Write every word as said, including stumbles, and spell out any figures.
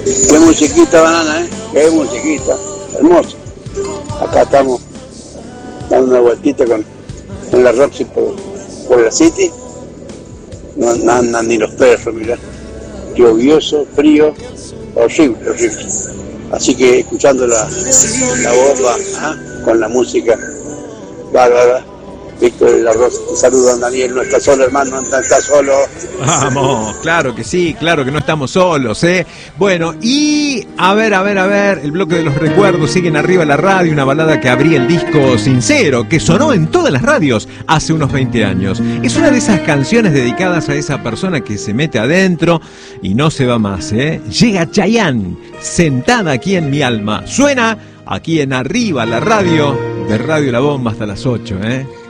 Qué musiquita, Banana, ¿eh? Qué musiquita. Hermoso. Acá estamos dando una vueltita con, con la Roxy por, por la City. No, no andan ni los perros, mirá. Lluvioso, frío, horrible, horrible. Así que escuchando la, la bomba, ¿ah? Con la música bárbara. Víctor de la Rosa, te saludan, Daniel, no está solo, hermano, no está solo. Vamos, claro que sí, claro que no estamos solos, ¿eh? Bueno, y a ver, a ver, a ver, el bloque de los recuerdos, siguen arriba la radio, una balada que abría el disco Sincero, que sonó en todas las radios hace unos veinte años. Es una de esas canciones dedicadas a esa persona que se mete adentro y no se va más, ¿eh? Llega Chayanne, sentada aquí en mi alma. Suena aquí en arriba la radio, de Radio La Bomba hasta las ocho, ¿eh?